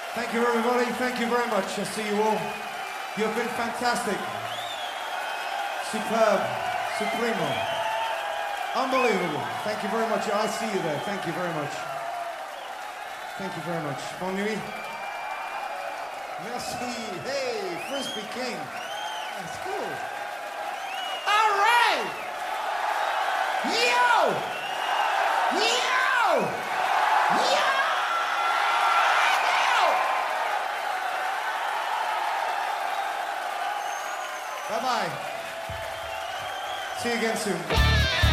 Thank you, everybody. Thank you very much. I see you all. You have been fantastic. Superb. Supremo. Unbelievable. Thank you very much. I see you there. Thank you very much. Thank you very much. Bonne nuit. Merci. Hey, Frisbee King. That's cool. All right. Yo! Yo! Yo! Bye-bye. See you again soon.